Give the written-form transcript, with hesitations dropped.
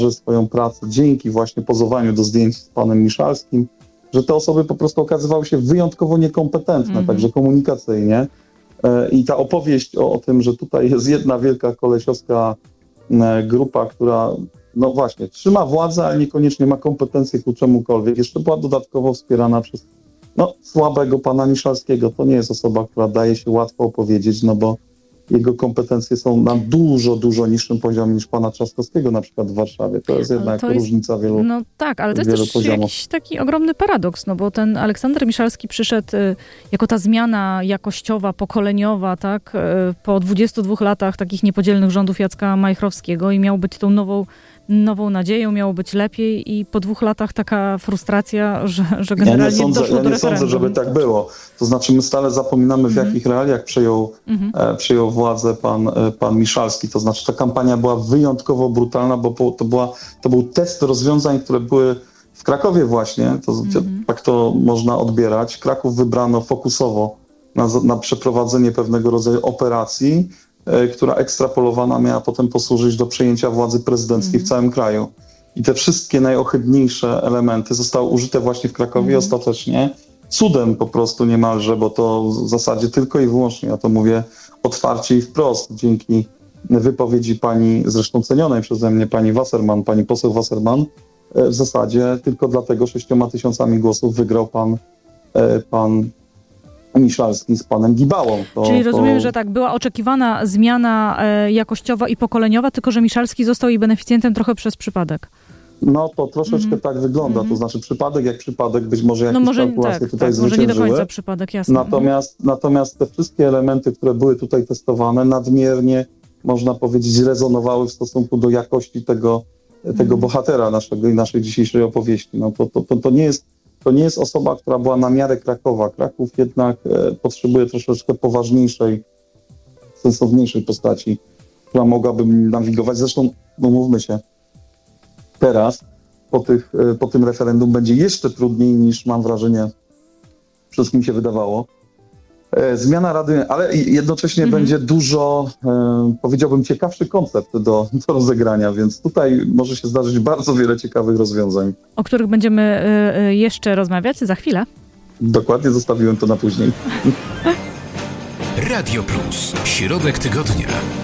swoją pracę dzięki właśnie pozowaniu do zdjęć z panem Miszalskim, że te osoby po prostu okazywały się wyjątkowo niekompetentne, także komunikacyjnie. I ta opowieść o tym, że tutaj jest jedna wielka kolesiowska grupa, która no właśnie trzyma władzę, ale niekoniecznie ma kompetencje ku czemukolwiek, jeszcze była dodatkowo wspierana przez słabego pana Miszalskiego. To nie jest osoba, która daje się łatwo opowiedzieć, no bo jego kompetencje są na dużo, dużo niższym poziomie niż pana Trzaskowskiego na przykład w Warszawie. To jest jednak różnica wielu No tak, ale to jest też poziomów. jakiś taki ogromny paradoks, no bo ten Aleksander Miszalski przyszedł jako ta zmiana jakościowa, pokoleniowa, tak, po 22 latach takich niepodzielnych rządów Jacka Majchrowskiego i miał być tą nową nadzieją, miało być lepiej i po 2 latach taka frustracja, że generalnie doszło do referendum. Ja nie sądzę, żeby tak było. To znaczy my stale zapominamy, w jakich realiach przejął władzę pan Miszalski. To znaczy ta kampania była wyjątkowo brutalna, bo to był test rozwiązań, które były w Krakowie właśnie. Tak to można odbierać. Kraków wybrano fokusowo na przeprowadzenie pewnego rodzaju operacji, która ekstrapolowana miała potem posłużyć do przejęcia władzy prezydenckiej w całym kraju. I te wszystkie najohydniejsze elementy zostały użyte właśnie w Krakowie ostatecznie. Cudem po prostu niemalże, bo to w zasadzie tylko i wyłącznie, ja to mówię otwarcie i wprost, dzięki wypowiedzi pani, zresztą cenionej przeze mnie, pani Wasserman, pani poseł Wasserman, w zasadzie tylko dlatego 6 000 głosów wygrał pan Miszalski z panem Gibałą. Czyli rozumiem, że tak, była oczekiwana zmiana jakościowa i pokoleniowa, tylko że Miszalski został jej beneficjentem trochę przez przypadek. No to troszeczkę tak wygląda, to znaczy przypadek jak przypadek, być może jakieś kalkulacje tutaj zwyciężyły. Może nie do końca przypadek, jasne. Natomiast te wszystkie elementy, które były tutaj testowane, nadmiernie, można powiedzieć, rezonowały w stosunku do jakości tego bohatera naszej dzisiejszej opowieści. No to nie jest osoba, która była na miarę Krakowa. Kraków jednak potrzebuje troszeczkę poważniejszej, sensowniejszej postaci, która mogłaby nawigować. Zresztą, mówmy się, teraz po tym referendum będzie jeszcze trudniej niż, mam wrażenie, wszystkim się wydawało. Zmiana Rady, ale jednocześnie będzie dużo, powiedziałbym, ciekawszy koncept do rozegrania, więc tutaj może się zdarzyć bardzo wiele ciekawych rozwiązań. O których będziemy jeszcze rozmawiać za chwilę. Dokładnie, zostawiłem to na później. Radio Plus. Środek tygodnia.